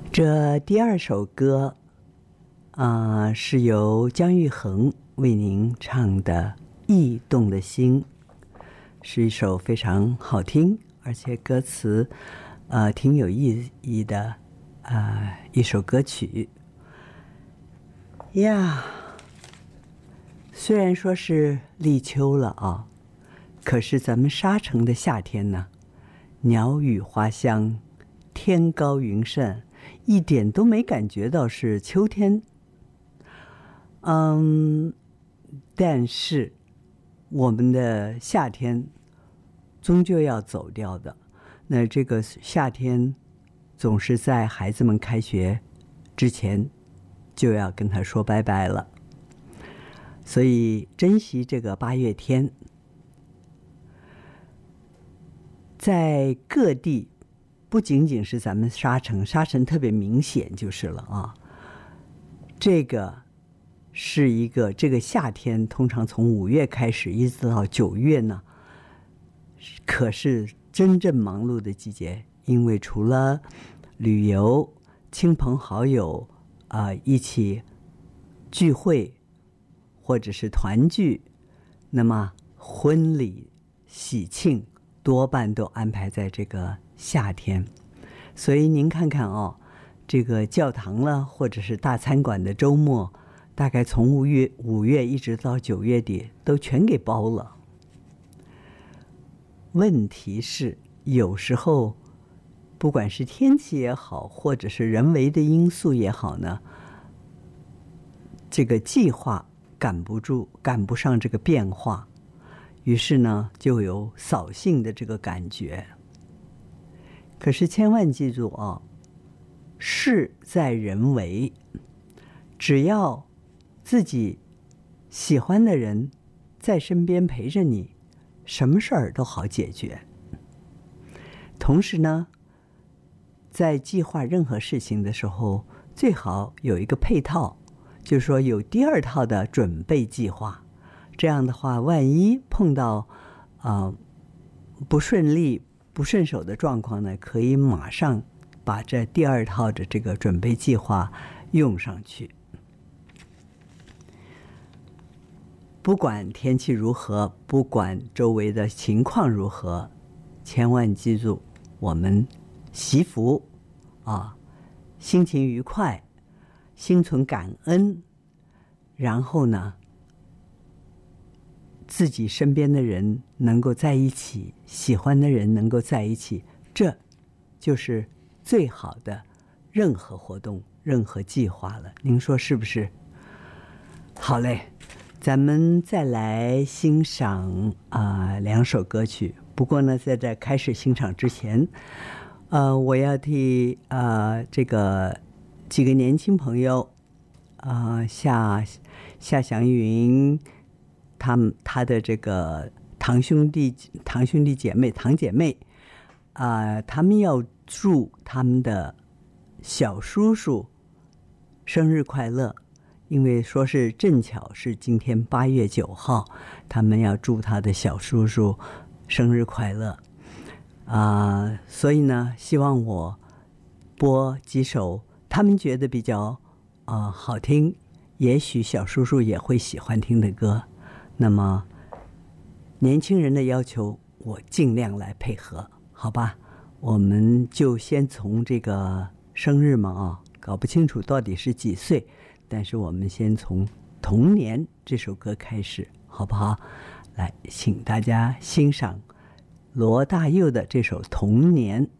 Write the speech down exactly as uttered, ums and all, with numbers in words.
这第二首歌啊、呃，是由姜育恒为您唱的《驿动的心》，是一首非常好听，而且歌词呃挺有意义的呃一首歌曲呀。虽然说是立秋了啊，可是咱们沙城的夏天呢，鸟语花香，天高云散，一点都没感觉到是秋天。嗯，但是我们的夏天终究要走掉的。那这个夏天总是在孩子们开学之前就要跟他说拜拜了，所以珍惜这个八月天。在各地，不仅仅是咱们沙城，沙城特别明显就是了啊。这个是一个这个夏天，通常从五月开始一直到九月呢，可是真正忙碌的季节。因为除了旅游、亲朋好友啊、呃、一起聚会或者是团聚，那么婚礼喜庆多半都安排在这个夏天。所以您看看哦，这个教堂了或者是大餐馆的周末，大概从五月五月一直到九月底都全给包了。问题是有时候不管是天气也好，或者是人为的因素也好呢，这个计划赶不住，赶不上这个变化，于是呢就有扫兴的这个感觉。可是千万记住啊，事在人为，只要自己喜欢的人在身边陪着你，什么事儿都好解决。同时呢，在计划任何事情的时候，最好有一个配套，就是说有第二套的准备计划。这样的话，万一碰到呃不顺利、不顺手的状况呢，可以马上把这第二套的这个准备计划用上去。不管天气如何，不管周围的情况如何，千万记住，我们祈福啊，心情愉快，心存感恩，然后呢，自己身边的人能够在一起，喜欢的人能够在一起，这就是最好的任何活动、任何计划了。您说是不是？好嘞，咱们再来欣赏啊、呃、两首歌曲。不过呢，在这开始欣赏之前，呃，我要替呃这个几个年轻朋友，啊、呃、夏夏祥云，他们他的这个堂兄弟堂兄弟姐妹堂姐妹，啊、呃，他们要祝他们的小叔叔生日快乐。因为说是正巧是今天八月九号，他们要祝他的小叔叔生日快乐啊、呃！所以呢，希望我播几首他们觉得比较啊、呃、好听，也许小叔叔也会喜欢听的歌。那么年轻人的要求，我尽量来配合，好吧？我们就先从这个生日嘛啊，搞不清楚到底是几岁。但是我们先从《童年》这首歌开始，好不好？来，请大家欣赏罗大佑的这首《童年》。